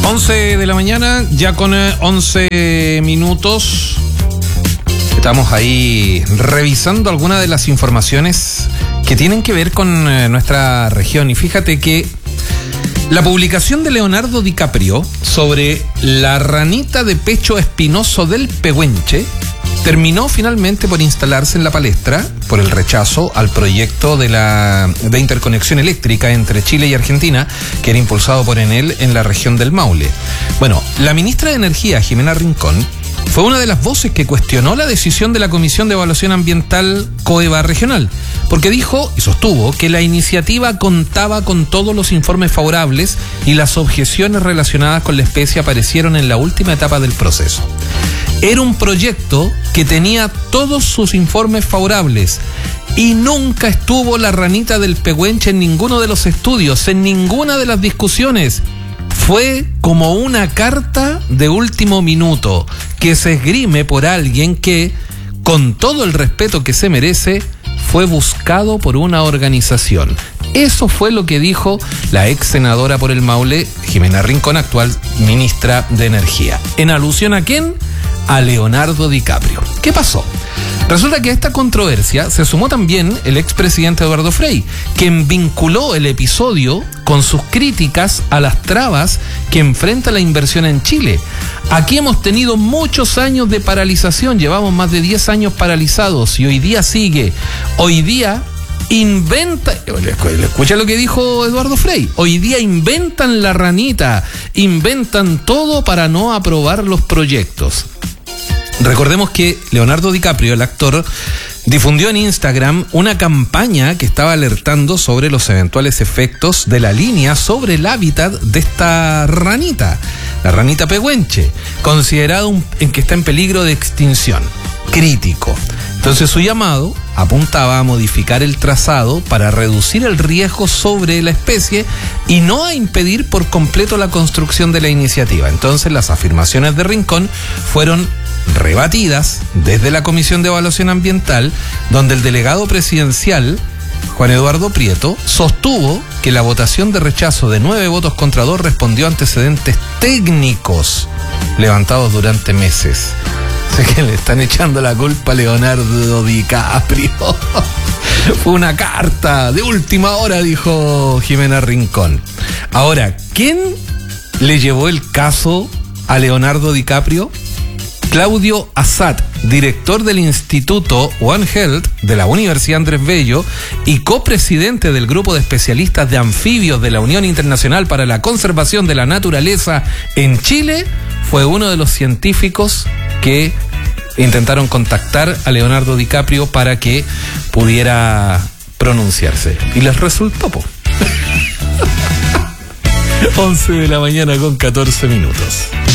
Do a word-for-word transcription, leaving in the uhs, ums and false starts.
once de la mañana, ya con once minutos. Estamos ahí revisando algunas de las informaciones que tienen que ver con nuestra región. Y fíjate que la publicación de Leonardo DiCaprio sobre la ranita de pecho espinoso del pehuenche terminó finalmente por instalarse en la palestra por el rechazo al proyecto de la de interconexión eléctrica entre Chile y Argentina, que era impulsado por Enel en la región del Maule. Bueno, la ministra de Energía, Jimena Rincón, fue una de las voces que cuestionó la decisión de la Comisión de Evaluación Ambiental COEVA Regional, porque dijo y sostuvo que la iniciativa contaba con todos los informes favorables y las objeciones relacionadas con la especie aparecieron en la última etapa del proceso. Era un proyecto que tenía todos sus informes favorables y nunca estuvo la ranita del pehuenche en ninguno de los estudios, en ninguna de las discusiones. Fue como una carta de último minuto que se esgrime por alguien que, con todo el respeto que se merece, fue buscado por una organización. Eso fue lo que dijo la ex senadora por el Maule, Jimena Rincón, actual ministra de Energía. ¿En alusión a quién? A Leonardo DiCaprio. ¿Qué pasó? Resulta que a esta controversia se sumó también el expresidente Eduardo Frei, quien vinculó el episodio con sus críticas a las trabas que enfrenta la inversión en Chile. Aquí hemos tenido muchos años de paralización, llevamos más de diez años paralizados y hoy día sigue. Hoy día inventa, escucha lo que dijo Eduardo Frei, hoy día inventan la ranita, inventan todo para no aprobar los proyectos. Recordemos que Leonardo DiCaprio, el actor, difundió en Instagram una campaña que estaba alertando sobre los eventuales efectos de la línea sobre el hábitat de esta ranita, la ranita pehuenche, considerado un, en que está en peligro de extinción, crítico. Entonces su llamado apuntaba a modificar el trazado para reducir el riesgo sobre la especie y no a impedir por completo la construcción de la iniciativa. Entonces las afirmaciones de Rincón fueron rebatidas desde la Comisión de Evaluación Ambiental, donde el delegado presidencial, Juan Eduardo Prieto, sostuvo que la votación de rechazo de nueve votos contra dos respondió a antecedentes técnicos levantados durante meses. Sé que le están echando la culpa a Leonardo DiCaprio. Fue una carta de última hora, dijo Jimena Rincón. Ahora, ¿quién le llevó el caso a Leonardo DiCaprio? Claudio Assad, director del Instituto One Health de la Universidad Andrés Bello y copresidente del grupo de especialistas de anfibios de la Unión Internacional para la Conservación de la Naturaleza en Chile, fue uno de los científicos que intentaron contactar a Leonardo DiCaprio para que pudiera pronunciarse. Y les resultó, po. once de la mañana con catorce minutos.